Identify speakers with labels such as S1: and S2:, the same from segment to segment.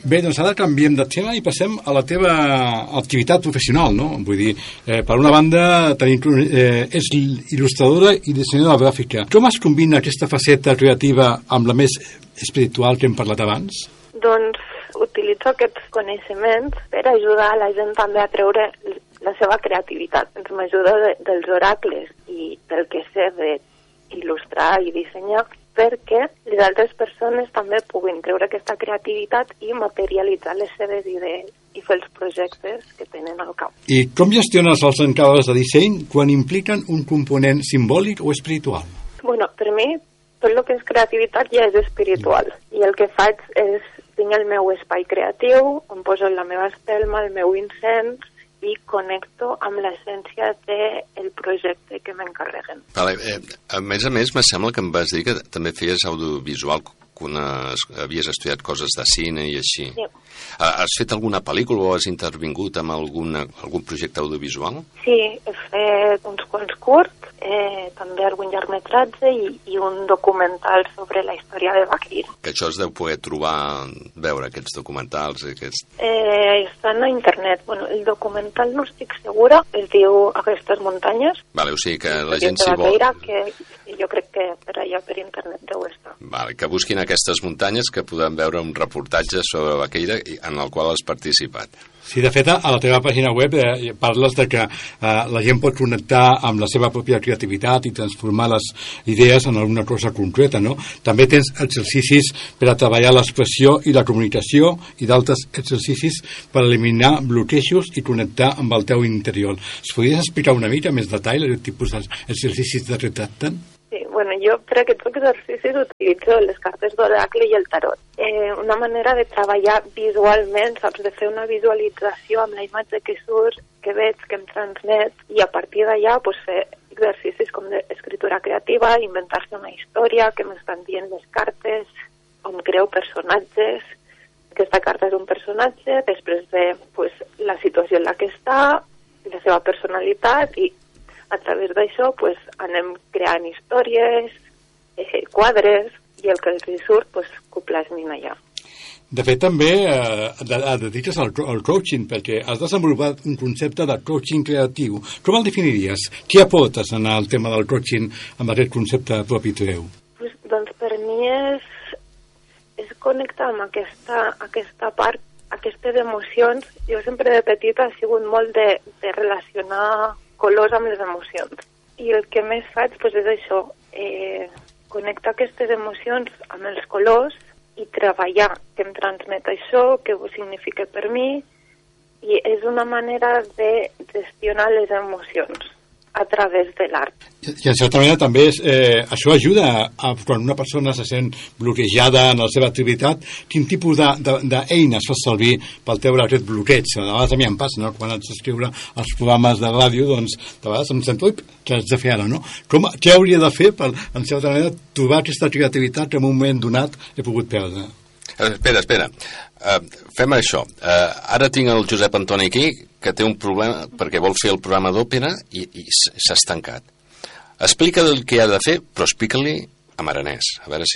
S1: Bé, doncs ara canviem de tema i passem a la teva activitat professional, no? Vull dir, per una banda, és il·lustradora i dissenyadora gràfica. Com es combina aquesta faceta creativa amb la més espiritual que hem parlat abans?
S2: Doncs utilitzo aquests coneixements per ajudar a la gent també a treure la seva creativitat. Ens m'ajuda dels oracles i del que sé d'il·lustrar i dissenyar, perquè les altres persones també puguin treure aquesta creativitat i materialitzar les seves idees i fer els projectes que tenen al cap.
S1: I com gestiones els encàrrecs de disseny quan impliquen un component simbòlic o espiritual?
S2: Bueno, per mi, tot el que és creativitat ja és espiritual. I el que faig és, tinc el meu espai creatiu, on poso la meva espelma, el meu incens, i connecto amb l'essència del projecte que m'encarreguen.
S3: Vale, a més, me sembla que em vas dir que també feies audiovisual, que havies estudiat coses de cine i així.
S2: Sí.
S3: Has fet alguna pel·lícula o has intervingut en algun projecte audiovisual?
S2: Sí, he fet uns quants curts, també algun llargmetratge i un documental sobre la història de Vaqueira.
S3: Que això es deu poder trobar, veure aquests documentals?
S2: Estan a internet. Bueno, el documental no estic segura, es diu Aquestes muntanyes.
S3: Vale, o sigui que la gent s'hi vol...
S2: Que jo crec que per allà per internet deu estar.
S3: Vale, que busquin aquestes muntanyes, que podem veure un reportatge sobre Vaqueira en el qual has participat.
S1: Sí, de fet, a la teva pàgina web parles de que la gent pot connectar amb la seva pròpia creativitat i transformar les idees en alguna cosa concreta, no? També tens exercicis per a treballar l'expressió i la comunicació i d'altres exercicis per eliminar bloquejos i connectar amb el teu interior. Es podries explicar una mica més detall el tipus d'exercicis que tracten?
S2: Sí, bueno, jo per aquests exercicis utilitzo les cartes d'oracle i el tarot. Una manera de treballar visualment, saps, de fer una visualització amb la imatge que surt, que veig, que em transmet, i a partir d'allà pues, fer exercicis com d'escriptura creativa, inventar-se una història, que m'estan dient les cartes, on creu personatges. Aquesta carta és un personatge, després de pues, la situació en la que està, la seva personalitat, i a través d'això pues, anem creant històries, quadres, i el que els surt pues, que ho plasmin allà.
S1: De fet, també et dediques al coaching, perquè has desenvolupat un concepte de coaching creatiu. Com el definiries? Què aportes en el tema del coaching amb aquest concepte propi teu?
S2: Pues, doncs per mi és connectar amb aquesta part, aquestes emocions. Jo sempre de petita he sigut molt de relacionar colors amb les emocions. I el que més faig pues, és això, connectar aquestes emocions amb els colors i treballar què em transmet això, què ho significa per mi, i és una manera de gestionar les emocions a través de l'art.
S1: I en certa manera també això ajuda quan una persona se sent bloquejada en la seva activitat, quin tipus d'eines fas servir per treure aquest bloqueig? A vegades a mi em passa, no? Quan haig d'escriure els programes de ràdio, doncs de vegades em sento, què haig de fer ara, no? Què hauria de fer per, en certa manera, trobar aquesta creativitat que en un moment donat he pogut perdre?
S3: Espera. Fem això. Ara tinc el Josep Antoni aquí, que té un problema perquè vol fer el programa d'òpera i s'ha estancat. Explica el que ha de fer, però explica-li en aranès. A veure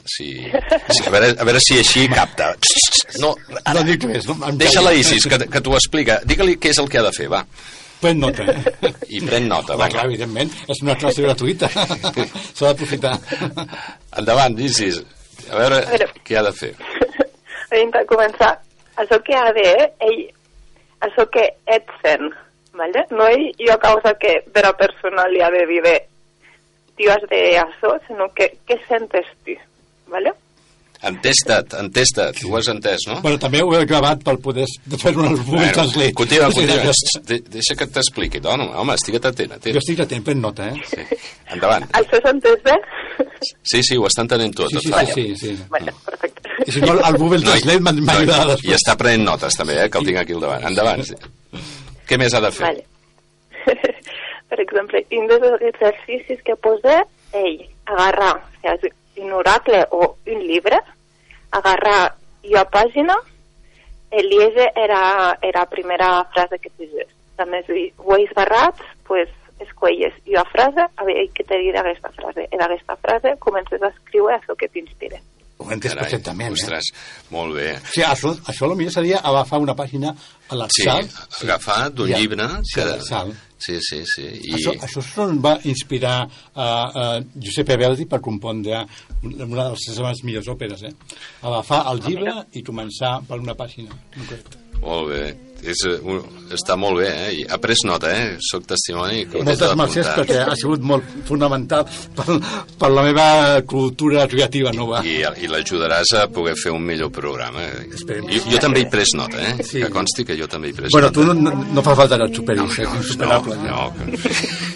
S3: a veure si així capta. No dic res. Deixa-la Isis, que t'ho explica. Digue-li què és el que ha de fer, va.
S1: Pren nota.
S3: I pren nota, va.
S1: Clar, evidentment, és una classe gratuïta. S'ha d'aprofitar.
S3: Endavant, Isis. A veure què ha de fer.
S2: Abans de començar, això que ha de, això que ets fent, ¿vale? No jo a causa que de la persona li ha de dir tu has de això, sinó que què sentes tu, ¿vale?
S3: Entesta't, ho has entès, no?
S1: Bueno, també ho he gravat per poder fer-ho en el Google Translate.
S3: Continua. Deixa que t'expliqui, dona. Home, estigue't atent.
S1: Jo estic atent, pren nota,
S3: Sí. Endavant.
S2: Això s'ha entès bé?
S3: Sí, ho està entenent tot.
S1: Sí.
S2: Vale, perfecte.
S1: I si no, el Google Translate m'ajudarà després.
S3: I està prenent notes, també, que el tinc aquí al davant. Endavant. Sí. Què més ha de fer?
S2: Vale. Per exemple, un dels exercicis que posa agarrar, un oracle o un llibre, agarrar una pàgina, Eliese era la primera frase que dius. També ho he esbarrat, pues escolles una frase, a veure què te dirà aquesta frase. En aquesta frase comences a escriure això que t'inspira.
S1: Ho he entès perfectament.
S3: Ostres, molt bé.
S1: O sigui, això potser seria agafar una pàgina a l'Arsal.
S3: Sí, agafar d'un llibre...
S1: Sí, a l'Arsal.
S3: Sí. I...
S1: Això va inspirar Giuseppe Verdi per compondre una de les seves millors òperes, agafar el llibre i començar per una pàgina.
S3: Molt bé. Està molt bé, I ha pres nota, Soc testimoni.
S1: Moltes mercès, perquè ha sigut molt fonamental per la meva cultura creativa nova.
S3: I l'ajudaràs a poder fer un millor programa. Jo també he pres nota, Que consti que jo també he pres nota.
S1: Bueno, tu no fa falta que et superis, insuperable.
S3: No.